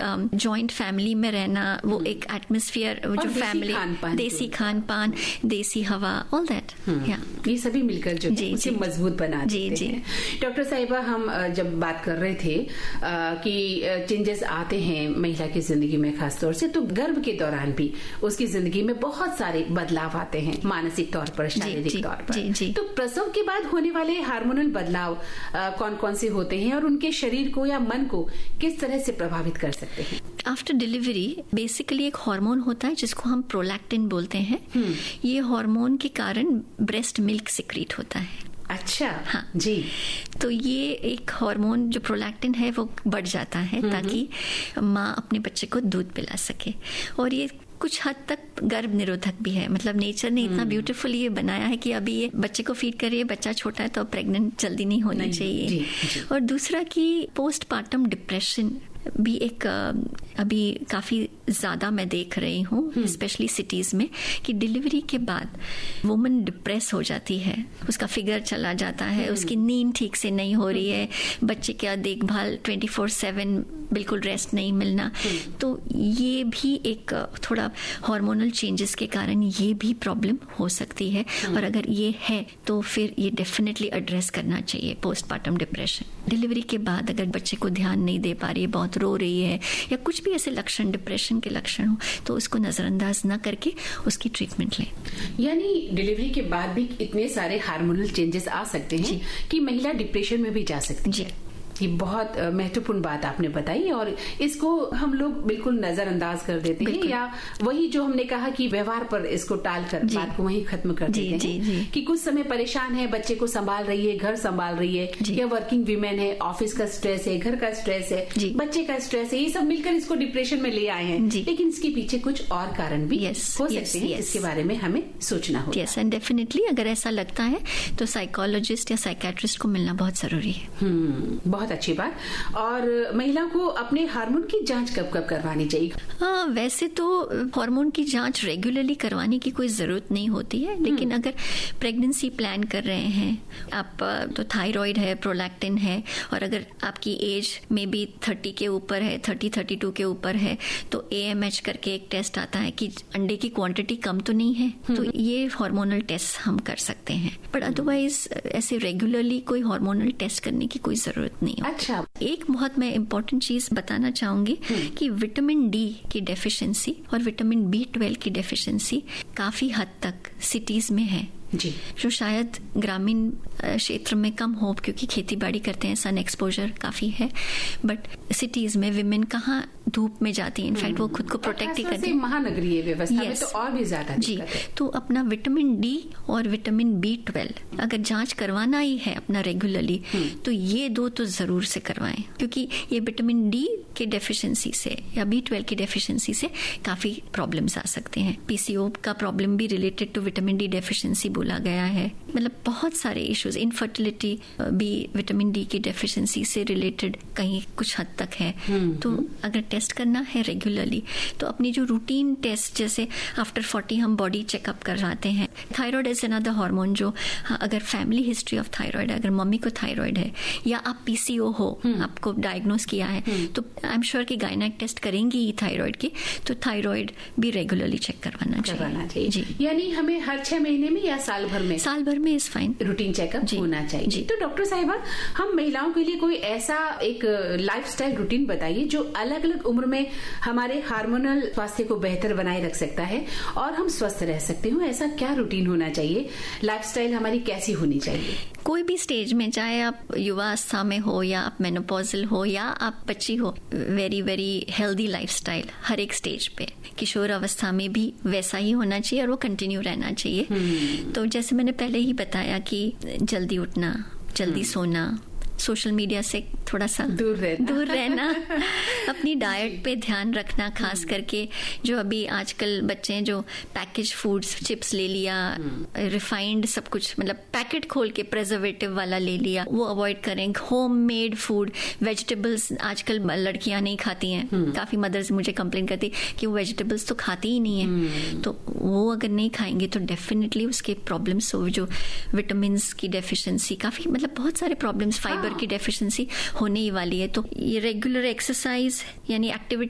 Joint family में रहना, वो एक एटमॉस्फेयर, जो फैमिली, देसी खान पान, देसी हवा, ऑल दैट, ये सभी मिलकर जो उसे मजबूत बना देते हैं। डॉक्टर साहिबा, हम जब बात कर रहे थे कि चेंजेस आते हैं महिला की जिंदगी में खासतौर से, तो गर्भ के दौरान भी उसकी जिंदगी में बहुत सारे बदलाव आते हैं, मानसिक तौर पर, शारीरिक तौर पर। तो प्रसव के बाद होने वाले हार्मोनल बदलाव कौन कौन से होते हैं और उनके शरीर को या मन को किस तरह से प्रभावित कर सकते हैं? आफ्टर डिलीवरी बेसिकली एक हार्मोन होता है जिसको हम प्रोलैक्टिन बोलते हैं। ये हार्मोन के कारण ब्रेस्ट मिल्क सिक्रीट होता है। अच्छा, हाँ जी। तो ये एक हार्मोन जो प्रोलैक्टिन है वो बढ़ जाता है ताकि माँ अपने बच्चे को दूध पिला सके, और ये कुछ हद तक गर्भ निरोधक भी है। मतलब नेचर ने इतना ब्यूटीफुली ये बनाया है कि अभी ये बच्चे को फीड करिए, बच्चा छोटा है तो प्रेग्नेंट जल्दी नहीं होनी चाहिए। जी। और दूसरा कि पोस्टपार्टम डिप्रेशन भी एक अभी काफी ज्यादा मैं देख रही हूँ, स्पेशली सिटीज में, कि डिलीवरी के बाद वुमन डिप्रेस हो जाती है, उसका फिगर चला जाता है, उसकी नींद ठीक से नहीं हो रही है, बच्चे का देखभाल 24/7, बिल्कुल रेस्ट नहीं मिलना। तो ये भी एक थोड़ा हार्मोनल चेंजेस के कारण ये भी प्रॉब्लम हो सकती है, और अगर ये है तो फिर ये डेफिनेटली एड्रेस करना चाहिए, पोस्टपार्टम डिप्रेशन। डिलीवरी के बाद अगर बच्चे को ध्यान नहीं दे पा रही है, बहुत रो रही है, या कुछ भी ऐसे लक्षण, डिप्रेशन के लक्षण हो, तो उसको नजरअंदाज न करके उसकी ट्रीटमेंट लें। यानी डिलीवरी के बाद भी इतने सारे हार्मोनल चेंजेस आ सकते हैं कि महिला डिप्रेशन में भी जा सकती है। ये बहुत महत्वपूर्ण बात आपने बताई, और इसको हम लोग बिल्कुल नजरअंदाज कर देते हैं, या वही जो हमने कहा कि व्यवहार पर इसको टाल कर बात को वहीं खत्म कर देते हैं कि कुछ समय परेशान है, बच्चे को संभाल रही है, घर संभाल रही है, या वर्किंग वीमेन है, ऑफिस का स्ट्रेस है, घर का स्ट्रेस है, बच्चे का स्ट्रेस है, ये सब मिलकर इसको डिप्रेशन में ले आए हैं। लेकिन इसके पीछे कुछ और कारण भी हो सकते हैं, इसके बारे में हमें सोचना होगा। यस, एंड डेफिनेटली अगर ऐसा लगता है तो साइकोलॉजिस्ट या साइकियाट्रिस्ट को मिलना बहुत जरूरी है। बहुत अच्छी बात। और महिला को अपने हार्मोन की जांच कब कब करवानी चाहिए? वैसे तो हार्मोन की जांच रेगुलरली करवाने की कोई जरूरत नहीं होती है, लेकिन अगर प्रेगनेंसी प्लान कर रहे हैं आप, तो थायराइड है, प्रोलैक्टिन है, और अगर आपकी एज में भी 30 के ऊपर है, 30-32 के ऊपर है, तो AMH करके एक टेस्ट आता है कि अंडे की क्वांटिटी कम तो नहीं है, तो ये हार्मोनल टेस्ट हम कर सकते हैं। बट अदरवाइज ऐसे रेगुलरली कोई हार्मोनल टेस्ट करने की कोई जरूरत नहीं। अच्छा, एक बहुत मैं इम्पोर्टेंट चीज बताना चाहूंगी कि विटामिन डी की डेफिशिएंसी और विटामिन B12 की डेफिशिएंसी काफी हद तक सिटीज में है जी, जो शायद ग्रामीण क्षेत्र में कम हो, क्योंकि खेती बाड़ी करते हैं, सन एक्सपोजर काफी है। बट सिटीज में विमेन कहाँ धूप में जाती है, इनफैक्ट वो खुद को प्रोटेक्ट ही करती है, महानगरीय व्यवस्था में तो और भी ज्यादा जी। तो अपना विटामिन डी और विटामिन B12 अगर जांच करवाना ही है अपना रेगुलरली, तो ये दो तो जरूर से करवाएं, क्योंकि ये विटामिन डी के डेफिशिएंसी से या B12 की डेफिशिएंसी से काफी प्रॉब्लम्स आ सकते हैं। PCO का प्रॉब्लम भी related to vitamin D deficiency बोला गया है। मतलब बहुत सारे इश्यूज, इनफर्टिलिटी भी विटामिन डी की डेफिशिएंसी से रिलेटेड कहीं कुछ हद तक है। तो अगर टेस्ट करना है रेगुलरली, तो अपनी जो रूटीन टेस्ट, जैसे आफ्टर 40 हम बॉडी चेकअप करवाते हैं। थायराइड इज अनदर हार्मोन जो, अगर फैमिली हिस्ट्री ऑफ थायराइड, अगर मम्मी को थायराइड है या आप PCO हो, आपको डायग्नोस किया है, तो आई एम श्योर कि गायनेक टेस्ट करेंगी थायराइड की, तो थायराइड भी रेगुलरली चेक करवाना चाहिए जी। यानी हमें हर 6 महीने में या साल भर में इज फाइन रूटीन चेकअप होना चाहिए। तो डॉक्टर साहिबा, हम महिलाओं के लिए कोई ऐसा एक लाइफस्टाइल रूटीन बताइए जो अलग अलग उम्र में हमारे हार्मोनल स्वास्थ्य को बेहतर बनाए रख सकता है और हम स्वस्थ रह सकते हो। ऐसा क्या रूटीन होना चाहिए, लाइफस्टाइल हमारी कैसी होनी चाहिए? कोई भी स्टेज में, चाहे आप युवावस्था में हो या आप मेनोपॉजल हो या आप बच्ची हो, वेरी वेरी हेल्दी लाइफस्टाइल हर एक स्टेज पे, किशोर अवस्था में भी वैसा ही होना चाहिए और वो कंटिन्यू रहना चाहिए। तो जैसे मैंने पहले ही बताया कि जल्दी उठना, जल्दी सोना, सोशल मीडिया से थोड़ा सा दूर रहना अपनी डाइट पे ध्यान रखना, खास करके जो अभी आजकल बच्चे हैं जो पैकेज फूड्स, चिप्स ले लिया, रिफाइंड सब कुछ, मतलब पैकेट खोल के प्रिजर्वेटिव वाला ले लिया, वो अवॉइड करें। होम मेड फूड, वेजिटेबल्स आजकल लड़कियां नहीं खाती हैं, काफी मदर्स मुझे कंप्लेन करती कि वो वेजिटेबल्स तो खाती ही नहीं है, तो वो अगर नहीं खाएंगे तो डेफिनेटली उसके प्रॉब्लम्स, जो विटामिन की डेफिशिएंसी, काफी मतलब बहुत सारे प्रॉब्लम्स, फाइबर की डेफिशिएंसी होने ही वाली है। तो ये रेगुलर एक्सरसाइज यानी एक्टिविटी